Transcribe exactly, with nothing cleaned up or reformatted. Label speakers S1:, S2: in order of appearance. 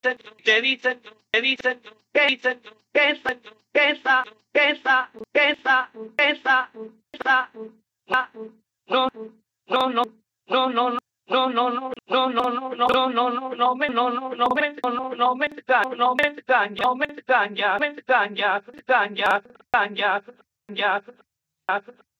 S1: te dice, te dice, que dice, que esa, que esa, que esa, que esa, que esa, esa, no, no, no, no, no, no. No, no, no, no, no, no, no, no, no, no, no me, no, no, no me, no, no, no me caña, no me caña, no me caña, me caña, caña, caña, caña.